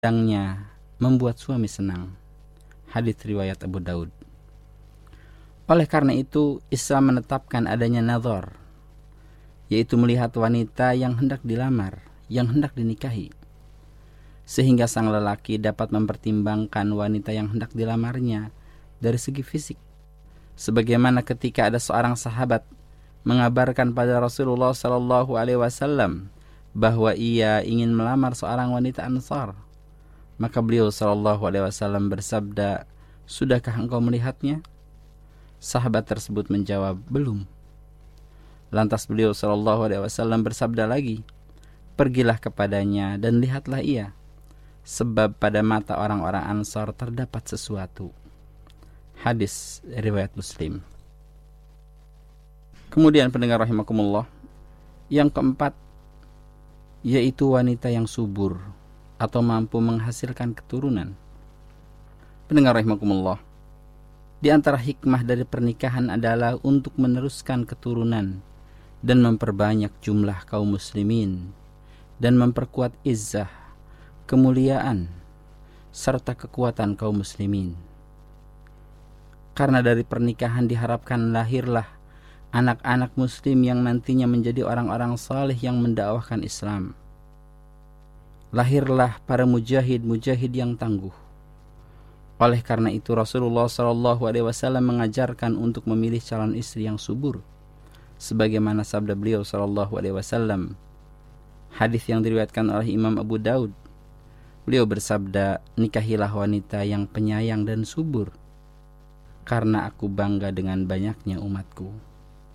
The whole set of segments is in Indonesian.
Yang membuat suami senang. Hadits riwayat Abu Daud. Oleh karena itu, Islam menetapkan adanya nazar, yaitu melihat wanita yang hendak dilamar, yang hendak dinikahi, sehingga sang lelaki dapat mempertimbangkan wanita yang hendak dilamarnya dari segi fisik. Sebagaimana ketika ada seorang sahabat mengabarkan pada Rasulullah SAW bahwa ia ingin melamar seorang wanita Ansar, maka beliau SAW bersabda, "Sudahkah engkau melihatnya?" Sahabat tersebut menjawab, "Belum." Lantas beliau SAW bersabda lagi, "Pergilah kepadanya dan lihatlah ia, sebab pada mata orang-orang Ansar terdapat sesuatu." Hadis riwayat Muslim. Kemudian pendengar rahimakumullah, yang keempat yaitu wanita yang subur atau mampu menghasilkan keturunan. Pendengar rahimakumullah, di antara hikmah dari pernikahan adalah untuk meneruskan keturunan dan memperbanyak jumlah kaum muslimin dan memperkuat izzah, kemuliaan, serta kekuatan kaum muslimin. Karena dari pernikahan diharapkan lahirlah anak-anak muslim yang nantinya menjadi orang-orang saleh yang mendakwahkan Islam. Lahirlah para mujahid-mujahid yang tangguh. Oleh karena itu Rasulullah SAW mengajarkan untuk memilih calon istri yang subur, sebagaimana sabda beliau SAW. Hadis yang diriwayatkan oleh Imam Abu Daud. Beliau bersabda, "Nikahilah wanita yang penyayang dan subur, karena aku bangga dengan banyaknya umatku."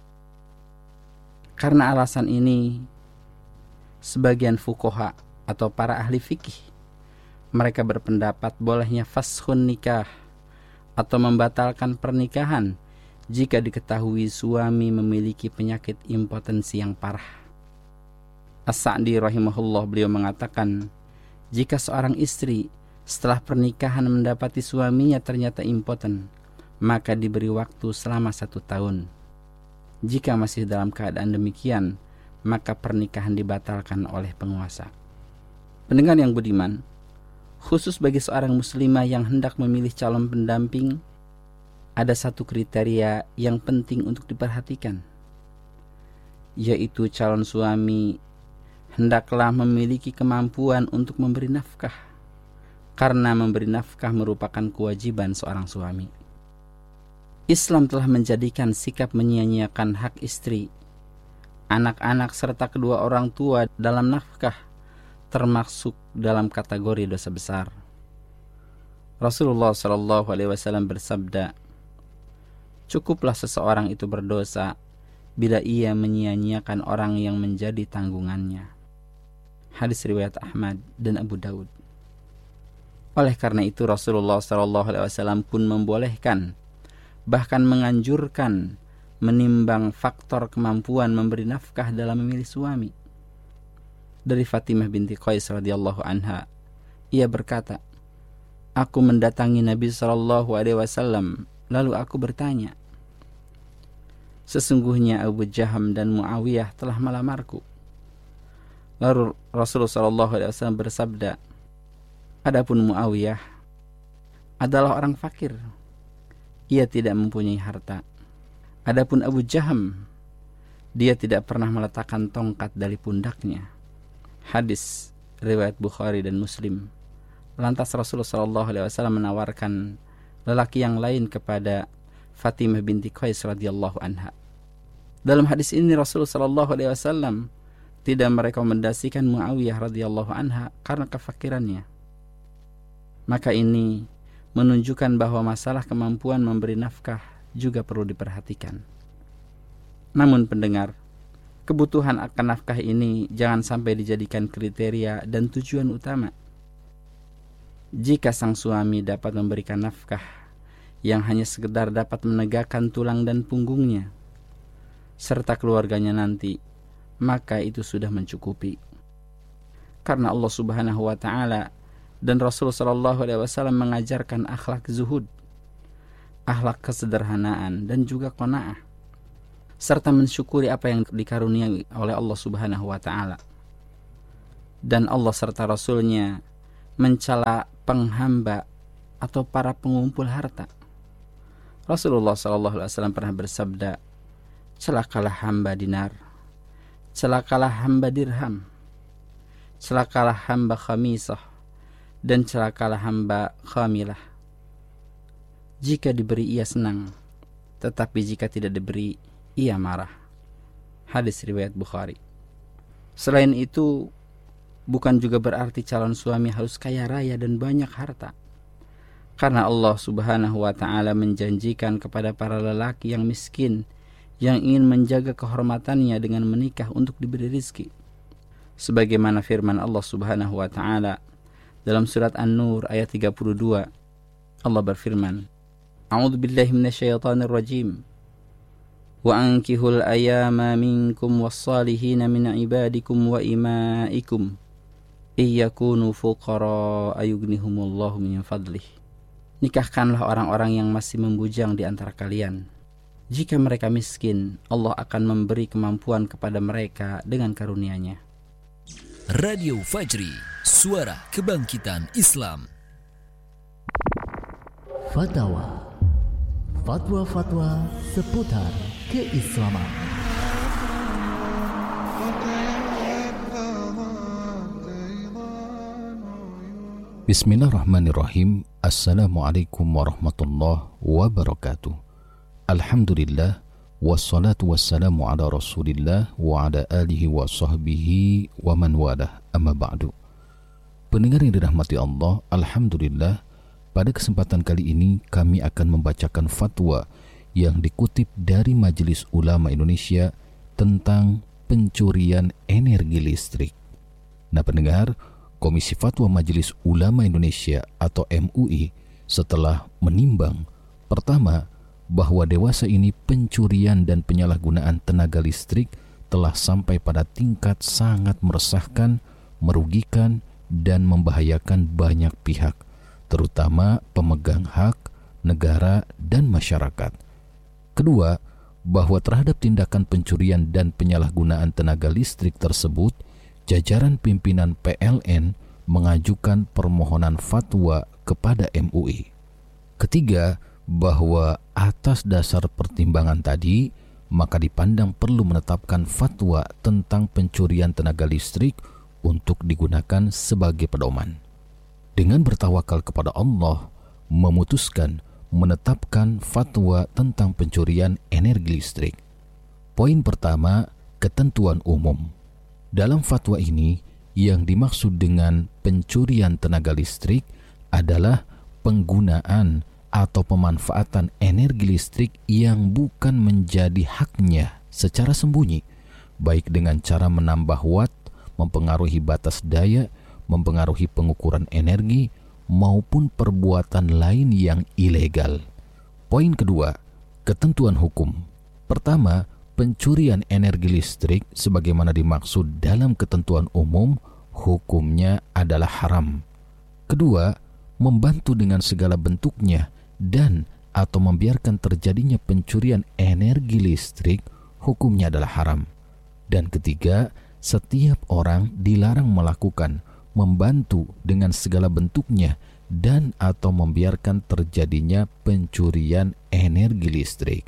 Karena alasan ini, sebagian fuqaha atau para ahli fikih, mereka berpendapat bolehnya fashun nikah atau membatalkan pernikahan jika diketahui suami memiliki penyakit impotensi yang parah. As-Sa'di rahimahullah, beliau mengatakan, jika seorang istri setelah pernikahan mendapati suaminya ternyata impoten, maka diberi waktu selama 1 tahun. Jika masih dalam keadaan demikian, maka pernikahan dibatalkan oleh penguasa. Pendengar yang budiman, khusus bagi seorang muslimah yang hendak memilih calon pendamping, ada satu kriteria yang penting untuk diperhatikan, yaitu calon suami hendaklah memiliki kemampuan untuk memberi nafkah, karena memberi nafkah merupakan kewajiban seorang suami. Islam telah menjadikan sikap menyia-nyiakan hak istri, anak-anak serta kedua orang tua dalam nafkah termasuk dalam kategori dosa besar. Rasulullah SAW bersabda, "Cukuplah seseorang itu berdosa bila ia menyia-nyiakan orang yang menjadi tanggungannya." Hadis riwayat Ahmad dan Abu Daud. Oleh karena itu Rasulullah SAW pun membolehkan, bahkan menganjurkan menimbang faktor kemampuan memberi nafkah dalam memilih suami. Dari Fatimah binti Qais radhiyallahu anha, ia berkata, "Aku mendatangi Nabi SAW, lalu aku bertanya, sesungguhnya Abu Jaham dan Muawiyah telah melamarku." Lalu Rasulullah SAW bersabda, "Adapun Muawiyah adalah orang fakir, ia tidak mempunyai harta. Adapun Abu Jaham, dia tidak pernah meletakkan tongkat dari pundaknya." Hadis riwayat Bukhari dan Muslim. Lantas Rasulullah SAW menawarkan lelaki yang lain kepada Fatimah binti Qais radhiyallahu anha. Dalam hadis ini Rasulullah SAW tidak merekomendasikan Muawiyah radhiyallahu anha karena kefakirannya. Maka ini menunjukkan bahwa masalah kemampuan memberi nafkah juga perlu diperhatikan. Namun pendengar, kebutuhan akan nafkah ini jangan sampai dijadikan kriteria dan tujuan utama. Jika sang suami dapat memberikan nafkah yang hanya sekedar dapat menegakkan tulang dan punggungnya serta keluarganya nanti, maka itu sudah mencukupi. Karena Allah Subhanahu wa taala dan Rasulullah SAW mengajarkan akhlak zuhud, akhlak kesederhanaan dan juga qanaah, serta mensyukuri apa yang dikaruniai oleh Allah Subhanahu wa taala. Dan Allah serta Rasulnya mencela penghamba atau para pengumpul harta. Rasulullah SAW pernah bersabda, celakalah hamba dinar, celakalah hamba dirham, celakalah hamba khamisah, dan celakalah hamba khamilah. Jika diberi ia senang, tetapi jika tidak diberi ia marah. Hadis riwayat Bukhari. Selain itu, bukan juga berarti calon suami harus kaya raya dan banyak harta. Karena Allah Subhanahu wa ta'ala menjanjikan kepada para lelaki yang miskin yang ingin menjaga kehormatannya dengan menikah untuk diberi rizki. Sebagaimana firman Allah Subhanahu wa ta'ala dalam surat An-Nur ayat 32, Allah berfirman, A'udzu billahi minasyaitonir rajim. Wa ankihul ayama minkum was-salihina min ibadikum wa imaikum iyakunu fuqara ayughnihumullahu min fadlih. Nikahkanlah orang-orang yang masih membujang di antara kalian. Jika mereka miskin, Allah akan memberi kemampuan kepada mereka dengan karunia-Nya. Radio Fajri, suara kebangkitan Islam. Fatwa seputar keislaman. Bismillahirrahmanirrahim. Assalamualaikum warahmatullahi wabarakatuh. Alhamdulillah, wassalatu wassalamu ala rasulillah wa ala alihi wa sahbihi wa man walah, amma ba'du. Pendengar yang dirahmati Allah, Alhamdulillah, pada kesempatan kali ini kami akan membacakan fatwa yang dikutip dari Majelis Ulama Indonesia tentang pencurian energi listrik. Nah pendengar, Komisi Fatwa Majelis Ulama Indonesia atau MUI setelah menimbang, pertama, bahwa dewasa ini pencurian dan penyalahgunaan tenaga listrik telah sampai pada tingkat sangat meresahkan, merugikan, dan membahayakan banyak pihak, terutama pemegang hak, negara, dan masyarakat. Kedua, bahwa terhadap tindakan pencurian dan penyalahgunaan tenaga listrik tersebut, jajaran pimpinan PLN mengajukan permohonan fatwa kepada MUI. Ketiga, bahwa atas dasar pertimbangan tadi, maka dipandang perlu menetapkan fatwa tentang pencurian tenaga listrik untuk digunakan sebagai pedoman. Dengan bertawakal kepada Allah, memutuskan menetapkan fatwa tentang pencurian energi listrik. Poin pertama, ketentuan umum. Dalam fatwa ini, yang dimaksud dengan pencurian tenaga listrik adalah penggunaan atau pemanfaatan energi listrik yang bukan menjadi haknya secara sembunyi, baik dengan cara menambah watt, mempengaruhi batas daya, mempengaruhi pengukuran energi, maupun perbuatan lain yang ilegal. Poin kedua, ketentuan hukum. Pertama, pencurian energi listrik sebagaimana dimaksud dalam ketentuan umum, hukumnya adalah haram. Kedua, membantu dengan segala bentuknya dan atau membiarkan terjadinya pencurian energi listrik, hukumnya adalah haram. Dan ketiga, setiap orang dilarang melakukan, membantu dengan segala bentuknya dan atau membiarkan terjadinya pencurian energi listrik.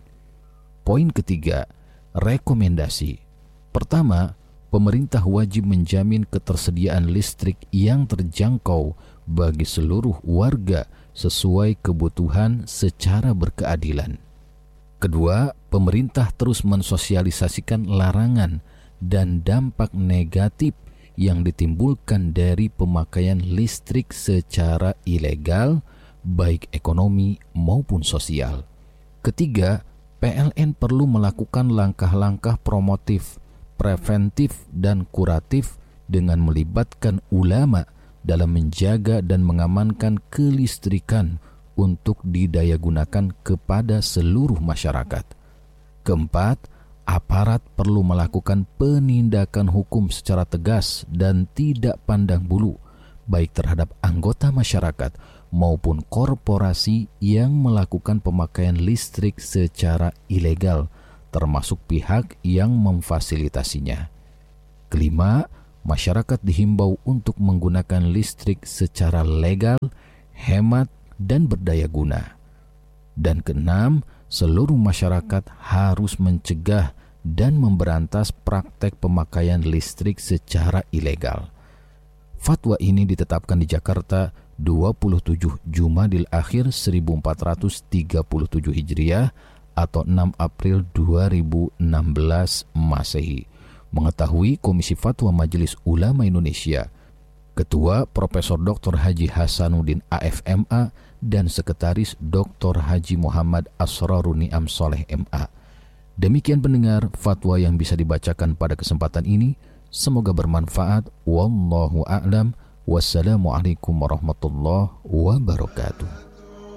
Poin ketiga, rekomendasi. Pertama, pemerintah wajib menjamin ketersediaan listrik yang terjangkau bagi seluruh warga sesuai kebutuhan secara berkeadilan. Kedua, pemerintah terus mensosialisasikan larangan dan dampak negatif yang ditimbulkan dari pemakaian listrik secara ilegal, baik ekonomi maupun sosial. Ketiga, PLN perlu melakukan langkah-langkah promotif, preventif, dan kuratif dengan melibatkan ulama dalam menjaga dan mengamankan kelistrikan untuk didayagunakan kepada seluruh masyarakat. Keempat, aparat perlu melakukan penindakan hukum secara tegas dan tidak pandang bulu, baik terhadap anggota masyarakat maupun korporasi yang melakukan pemakaian listrik secara ilegal, termasuk pihak yang memfasilitasinya. Kelima, masyarakat dihimbau untuk menggunakan listrik secara legal, hemat, dan berdaya guna. Dan keenam, seluruh masyarakat harus mencegah dan memberantas praktek pemakaian listrik secara ilegal. Fatwa ini ditetapkan di Jakarta 27 Jumadil Akhir 1437 Hijriah atau 6 April 2016 Masehi. Mengetahui Komisi Fatwa Majelis Ulama Indonesia, Ketua Profesor Dr. Haji Hasanuddin AFMA dan Sekretaris Dr. Haji Muhammad Asrarun Ni'am Soleh MA. Demikian pendengar fatwa yang bisa dibacakan pada kesempatan ini. Semoga bermanfaat. Wallahu a'lam. Wassalamualaikum warahmatullahi wabarakatuh.